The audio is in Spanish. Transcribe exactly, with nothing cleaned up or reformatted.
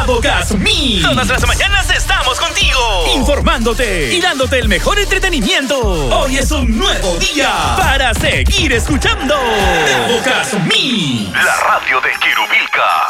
Bravo Gas Me. Todas las mañanas estamos contigo, informándote y dándote el mejor entretenimiento. Hoy es un nuevo día para seguir escuchando Bravo Gas Me. La radio de Quirubilca.